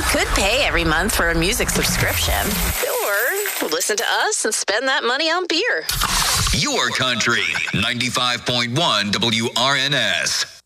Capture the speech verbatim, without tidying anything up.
could pay every month for a music subscription. Or listen to us and spend that money on beer. Your country, ninety-five point one W R N S.